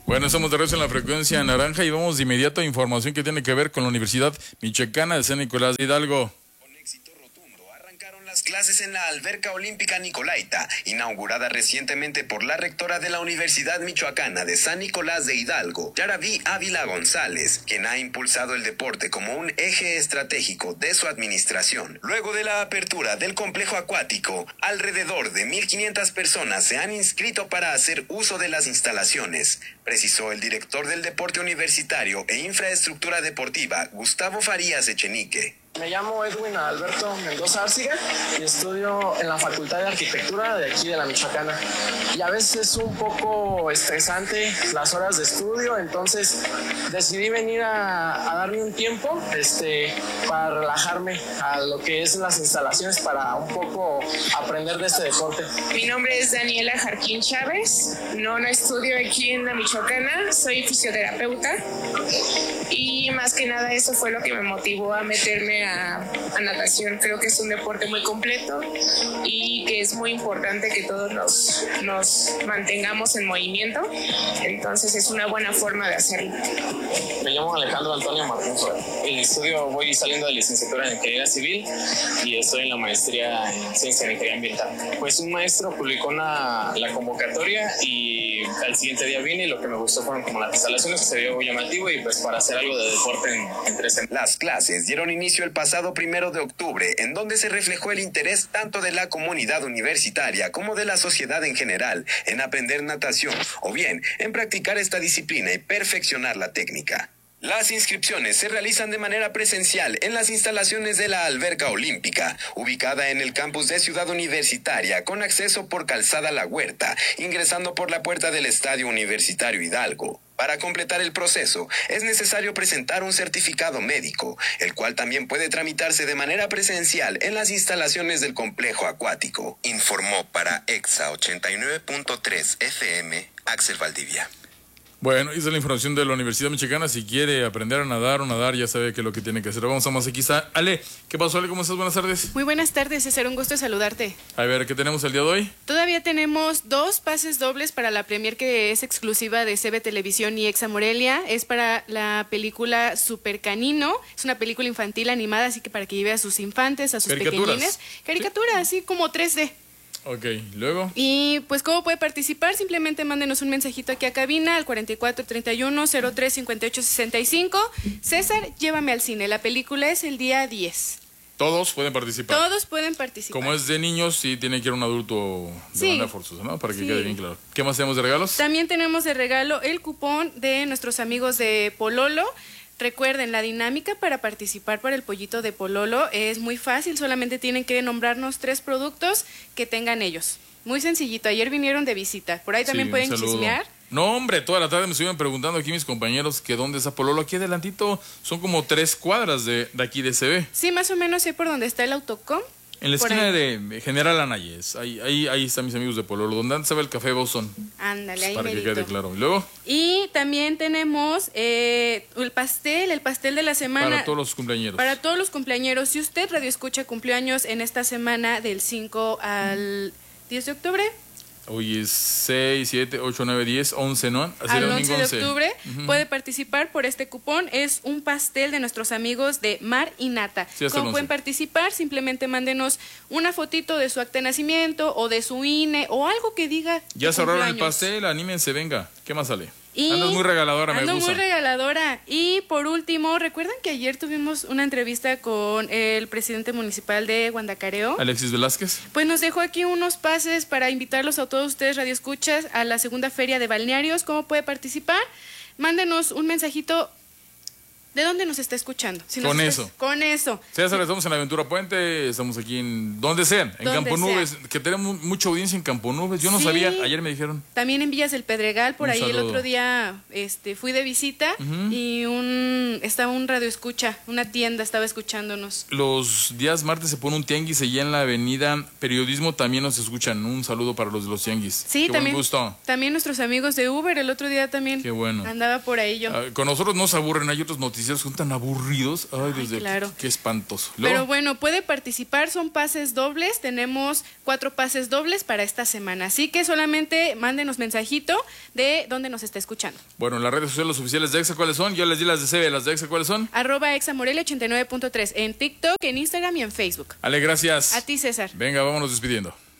Bueno, estamos de regreso en la frecuencia naranja y vamos de inmediato a información que tiene que ver con la Universidad Michoacana de San Nicolás de Hidalgo. Las clases en la Alberca Olímpica Nicolaita, inaugurada recientemente por la rectora de la Universidad Michoacana de San Nicolás de Hidalgo, Yaraví Ávila González, quien ha impulsado el deporte como un eje estratégico de su administración. Luego de la apertura del complejo acuático, alrededor de 1,500 personas se han inscrito para hacer uso de las instalaciones, precisó el director del deporte universitario e infraestructura deportiva, Gustavo Farías Echenique. Me llamo Edwin Alberto Mendoza Arciga y estudio en la Facultad de Arquitectura de aquí de la Michoacana. Y a veces es un poco estresante las horas de estudio, entonces decidí venir a darme un tiempo para relajarme a lo que es las instalaciones para un poco aprender de este deporte. Mi nombre es Daniela Jarquín Chávez, no estudio aquí en la Michoacana, soy fisioterapeuta y más que nada eso fue lo que me motivó a meterme a natación. Creo que es un deporte muy completo y que es muy importante que todos nos mantengamos en movimiento, entonces es una buena forma de hacerlo. Me llamo Alejandro Antonio Martín Suárez. En estudio voy saliendo de licenciatura en Ingeniería Civil y estoy en la maestría en Ciencia de Ingeniería Ambiental. Pues un maestro publicó la convocatoria y al siguiente día vine y lo que me gustó fueron como las instalaciones, que se vio muy llamativo y pues para hacer algo de deporte en 3 semanas. Las clases dieron inicio el pasado 1 de octubre, en donde se reflejó el interés tanto de la comunidad universitaria como de la sociedad en general en aprender natación o bien en practicar esta disciplina y perfeccionar la técnica. Las inscripciones se realizan de manera presencial en las instalaciones de la Alberca Olímpica, ubicada en el campus de Ciudad Universitaria, con acceso por Calzada La Huerta, ingresando por la puerta del Estadio Universitario Hidalgo. Para completar el proceso, es necesario presentar un certificado médico, el cual también puede tramitarse de manera presencial en las instalaciones del complejo acuático. Informó para EXA 89.3 FM, Axel Valdivia. Bueno, esa es la información de la Universidad Michoacana. Si quiere aprender a nadar o nadar, ya sabe qué es lo que tiene que hacer. Vamos a más aquí. Está Ale. ¿Qué pasó, Ale? ¿Cómo estás? Buenas tardes. Muy buenas tardes, César. Un gusto saludarte. A ver, ¿qué tenemos el día de hoy? Todavía tenemos 2 pases dobles para la premier que es exclusiva de CB Televisión y Exa Morelia. Es para la película Super Canino. Es una película infantil animada, así que para que lleve a sus infantes, a sus pequeñines. Caricaturas, así como 3D. Ok, luego. Y pues, ¿cómo puede participar? Simplemente mándenos un mensajito aquí a cabina al 4431-035865. César, llévame al cine. La película es el día 10. Todos pueden participar. Todos pueden participar. Como es de niños, sí tiene que ir un adulto de manera forzosa, ¿no? Para que quede bien claro. ¿Qué más tenemos de regalos? También tenemos de regalo el cupón de nuestros amigos de Pololo. Recuerden, la dinámica para participar para el pollito de Pololo es muy fácil, solamente tienen que nombrarnos 3 productos que tengan ellos. Muy sencillito, ayer vinieron de visita, por ahí también pueden chismear. No, hombre, toda la tarde me estuvieron preguntando aquí mis compañeros que dónde está Pololo. Aquí adelantito son como 3 cuadras de aquí de CB. Sí, más o menos sé por dónde está el Autocom. En la esquina de General Anayes, ahí están mis amigos de Pololo, donde antes estaba el Café Boston. Ándale, ahí para merito. que quede claro. ¿Y luego? Y también tenemos el pastel de la semana. Para todos los cumpleañeros. Para todos los cumpleañeros. Si usted radio escucha cumplió años en esta semana del 5 al 10 de octubre. Hoy es 6, 7, 8, 9, 10, 11, ¿no? Así al 11 de octubre puede participar por este cupón. Es un pastel de nuestros amigos de Mar y Nata. Sí, ¿Cómo pueden participar? Simplemente mándenos una fotito de su acta de nacimiento o de su INE o algo que diga. Ya se ahorraron el pastel, anímense, venga. ¿Qué más sale? Y andas muy regaladora, me gusta. Ando muy regaladora. Y por último, ¿recuerdan que ayer tuvimos una entrevista con el presidente municipal de Guandacareo? Alexis Velázquez. Pues nos dejó aquí unos pases para invitarlos a todos ustedes radioescuchas a la segunda feria de balnearios. ¿Cómo puede participar? Mándenos un mensajito. ¿De dónde nos está escuchando? Con eso. Con eso. Sí, estamos en la Aventura Puente, estamos aquí en donde sean, en Campo Nubes, que tenemos mucha audiencia en Campo Nubes. Yo no sabía, ayer me dijeron. También en Villas del Pedregal, por ahí el otro día fui de visita y estaba un radioescucha, una tienda estaba escuchándonos. Los días martes se pone un tianguis allá en la avenida Periodismo, también nos escuchan. Un saludo para los de los tianguis. Sí, qué también. Buen gusto. También nuestros amigos de Uber, el otro día también. Qué bueno. Andaba por ahí yo. Con nosotros no se aburren, hay otros noticiarios noticieros son tan aburridos. Ay, Dios mío, claro. qué espantoso. Pero bueno, puede participar, son pases dobles. Tenemos 4 pases dobles para esta semana. Así que solamente mándenos mensajito de dónde nos está escuchando. Bueno, las redes sociales oficiales de EXA, ¿cuáles son? Yo les di las de CB, las de EXA, ¿cuáles son? @examorelia89.3 en TikTok, en Instagram y en Facebook. Ale, gracias. A ti, César. Venga, vámonos despidiendo.